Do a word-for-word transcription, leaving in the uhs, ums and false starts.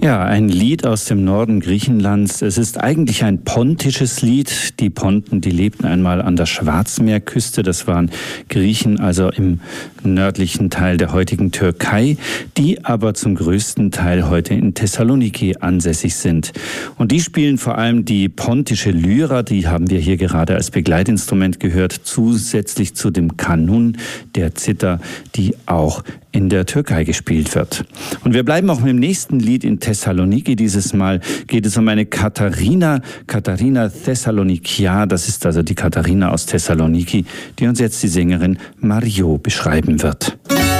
Ja, ein Lied aus dem Norden Griechenlands. Es ist eigentlich ein pontisches Lied. Die Ponten, die lebten einmal an der Schwarzmeerküste. Das waren Griechen, also im nördlichen Teil der heutigen Türkei, die aber zum größten Teil heute in Thessaloniki ansässig sind. Und die spielen vor allem die pontische Lyra, die haben wir hier gerade als Begleitinstrument gehört, zusätzlich zu dem Kanun, der Zither, die auch in der Türkei gespielt wird. Und wir bleiben auch mit dem nächsten Lied in Thessaloniki. Dieses Mal geht es um eine Katharina, Katharina Thessalonikia. Das ist also die Katharina aus Thessaloniki, die uns jetzt die Sängerin Mario beschreiben wird.